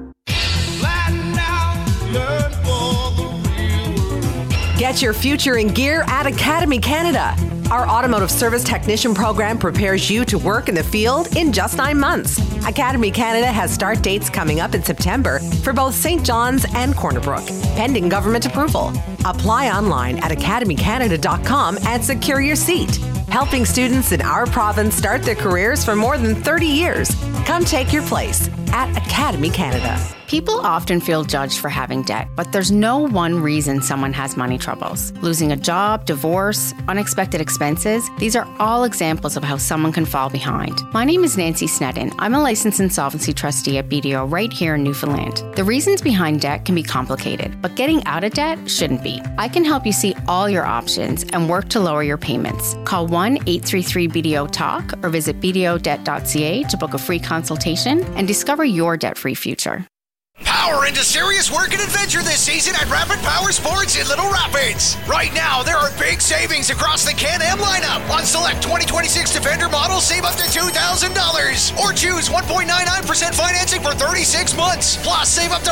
Get your future in gear at Academy Canada. Our automotive service technician program prepares you to work in the field in just 9 months. Academy Canada has start dates coming up in September for both St. John's and Corner Brook, pending government approval. Apply online at academycanada.com and secure your seat. Helping students in our province start their careers for more than 30 years. Come take your place at Academy Canada. People often feel judged for having debt, but there's no one reason someone has money troubles. Losing a job, divorce, unexpected expenses, these are all examples of how someone can fall behind. My name is Nancy Snedden. I'm a licensed insolvency trustee at BDO right here in Newfoundland. The reasons behind debt can be complicated, but getting out of debt shouldn't be. I can help you see all your options and work to lower your payments. Call 1-833-BDO-TALK or visit bdodebt.ca to book a free consultation and discover your debt-free future. Power into serious work and adventure this season at Rapid Power Sports in Little Rapids. Right now, there are big savings across the Can-Am lineup. On select 2026 Defender models, save up to $2,000. Or choose 1.99% financing for 36 months. Plus, save up to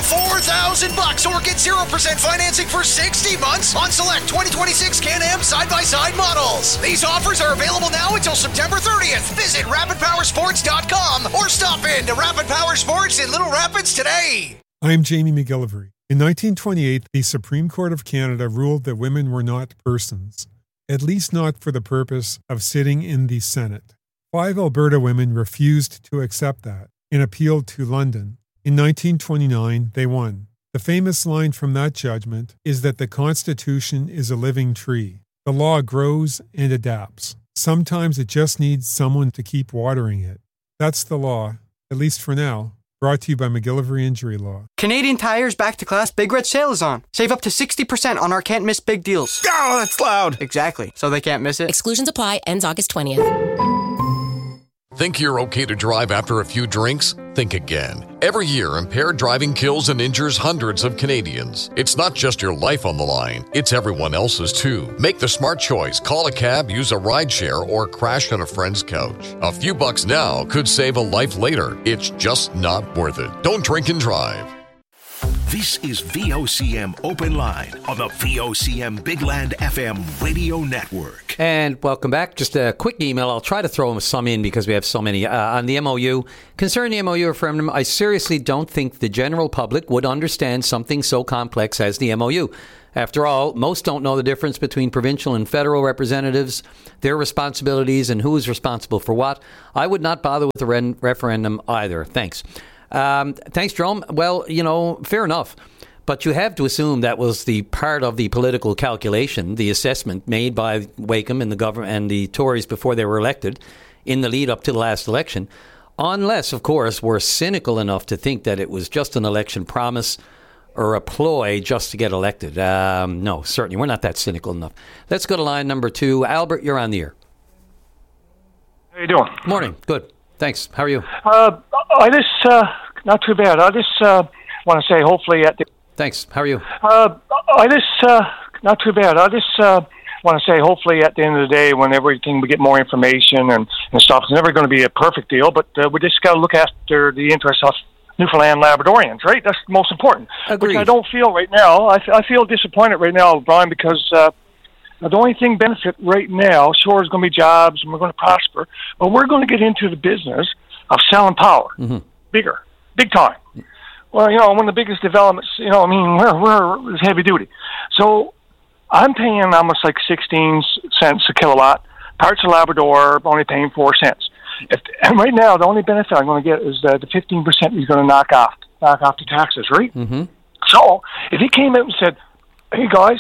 $4,000 or get 0% financing for 60 months on select 2026 Can-Am side-by-side models. These offers are available now until September 30th. Visit RapidPowerSports.com or stop in to Rapid Power Sports in Little Rapids today. I'm Jamie McGillivray. In 1928, the Supreme Court of Canada ruled that women were not persons, at least not for the purpose of sitting in the Senate. 5 Alberta women refused to accept that and appealed to London. In 1929, they won. The famous line from that judgment is that the Constitution is a living tree. The law grows and adapts. Sometimes it just needs someone to keep watering it. That's the law, at least for now. Brought to you by McGillivray Injury Law. Canadian Tire's Back to Class Big Red Sale is on. Save up to 60% on our can't miss big deals. Oh, that's loud. Exactly. So they can't miss it. Exclusions apply. Ends August 20th. Think you're okay to drive after a few drinks? Think again. Every year, impaired driving kills and injures hundreds of Canadians. It's not just your life on the line, it's everyone else's too. Make the smart choice. Call a cab, use a rideshare, or crash on a friend's couch. A few bucks now could save a life later. It's just not worth it. Don't drink and drive. This is VOCM Open Line on the VOCM Big Land FM radio network. And welcome back. Just a quick email. I'll try to throw some in because we have so many. On the MOU, concerning the MOU referendum, I seriously don't think the general public would understand something so complex as the MOU. After all, most don't know the difference between provincial and federal representatives, their responsibilities, and who is responsible for what. I would not bother with the referendum either. Thanks. Thanks, Jerome. Well, fair enough. But you have to assume that was the part of the political calculation, the assessment made by Wakeham and the government and the Tories before they were elected in the lead up to the last election. Unless, of course, we're cynical enough to think that it was just an election promise or a ploy just to get elected. No, certainly. We're not that cynical enough. Let's go to line number 2. Albert, you're on the air. How you doing? Morning. Good. Thanks. How are you? Not too bad. I just want to say, hopefully at the... Thanks. How are you? Not too bad. I just want to say, hopefully at the end of the day, when everything we get more information and stuff, it's never going to be a perfect deal, but we just got to look after the interests of Newfoundland Labradorians, right? That's the most important. Agreed. Which I don't feel right now. I feel disappointed right now, Brian, because the only thing benefit right now, sure, is going to be jobs and we're going to prosper, but we're going to get into the business of selling power. Mm-hmm. Big time. Well, one of the biggest developments, we're heavy duty. So I'm paying almost like 16 cents a kilowatt. Parts of Labrador only paying 4 cents. And right now, the only benefit I'm going to get is the 15% he's going to knock off the taxes, right? Mm-hmm. So if he came out and said, hey, guys,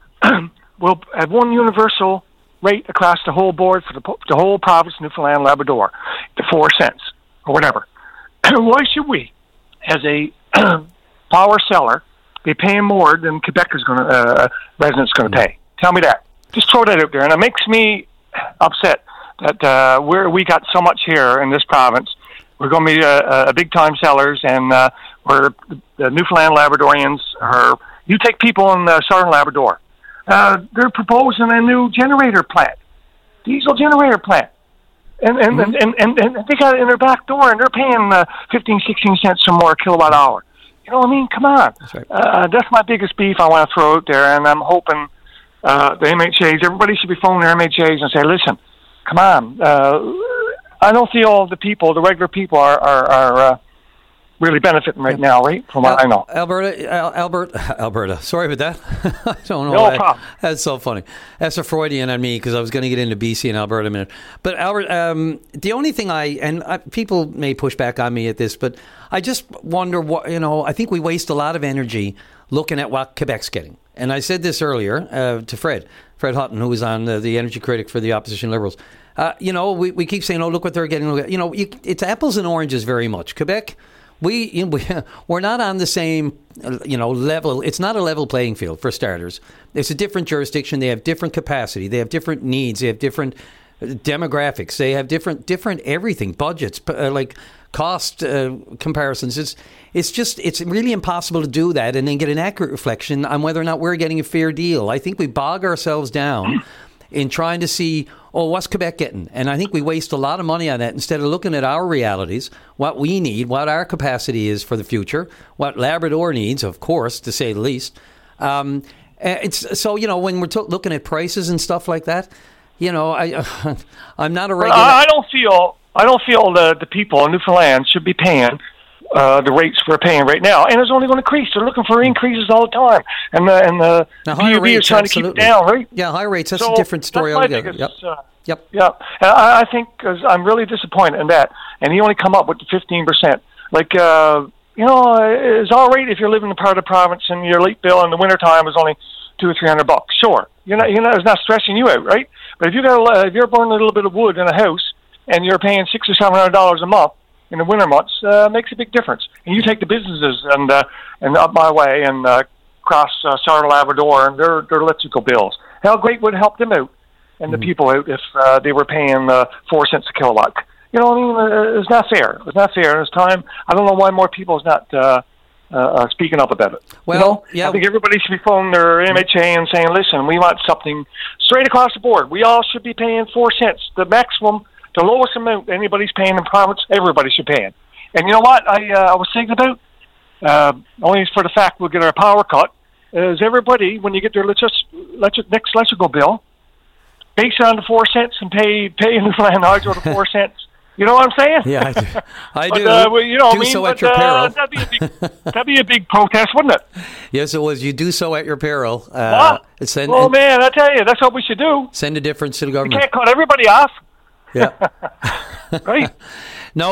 we'll have one universal rate across the whole board for the whole province of Newfoundland Labrador, the 4 cents or whatever. Why should we, as a power seller, be paying more than Quebec is going to residents going to pay? Tell me that. Just throw that out there, and it makes me upset that we got so much here in this province. We're going to be a big time sellers, and we're the Newfoundland Labradorians are. You take people in southern Labrador. They're proposing a new generator plant, diesel generator plant. And they got it in their back door, and they're paying 15, 16 cents or more a kilowatt hour. You know what I mean? Come on. That's right. That's my biggest beef I want to throw out there, and I'm hoping the MHAs, everybody should be phoning their MHAs and say, listen, come on. I don't feel the people, the regular people, are really benefiting right now, right? From what I know. Alberta. Sorry about that. I don't know. No problem. That's so funny. That's a Freudian on me because I was going to get into BC and Alberta in a minute. But Albert, the only thing people may push back on me at this, but I just wonder what, I think we waste a lot of energy looking at what Quebec's getting. And I said this earlier to Fred Hutton, who was on the energy critic for the opposition Liberals. We keep saying, oh, look what they're getting. It's apples and oranges very much. Quebec, we're not on the same, level. It's not a level playing field, for starters. It's a different jurisdiction. They have different capacity. They have different needs. They have different demographics. They have different everything, budgets, like cost comparisons. It's really impossible to do that and then get an accurate reflection on whether or not we're getting a fair deal. I think we bog ourselves down in trying to see, what's Quebec getting? And I think we waste a lot of money on that instead of looking at our realities, what we need, what our capacity is for the future, what Labrador needs, of course, to say the least. It's so, when we're looking at prices and stuff like that, I'm not a regular... I don't feel the people in Newfoundland should be paying the rates we're paying right now, and it's only going to increase. They're looking for increases all the time, and the PUB is trying to keep it down, right? Yeah, higher rates. That's a different story altogether. Yep. I think I'm really disappointed in that, and he only come up with the 15%. Like, it's all right if you're living in part of the province and your late bill in the wintertime is only $200 or $300. Sure, it's not stressing you out, right? But if you're burning a little bit of wood in a house and you're paying $600 or $700 a month in the winter months, makes a big difference. And you take the businesses and up my way and cross southern Labrador and their electrical bills. How great would it help them out and the people out if they were paying 4 cents a kilowatt? You know what I mean? It's not fair. It's not fair. It's time. I don't know why more people is not speaking up about it. Well, I think everybody should be phoning their MHA and saying, listen, we want something straight across the board. We all should be paying 4 cents. The maximum, the lowest amount anybody's paying in province, everybody should pay it. And you know what I was thinking about? Only for the fact we'll get our power cut, is everybody, when you get their next electrical bill, base it on the 4 cents and pay Newfoundland Hydro the 4 cents. You know what I'm saying? Yeah, I do. I do. Do so at your peril. That'd be a big protest, wouldn't it? Yes, it was. You do so at your peril. Man, I tell you, that's what we should do. Send a difference to the government. We can't cut everybody off. Yeah. Right. No,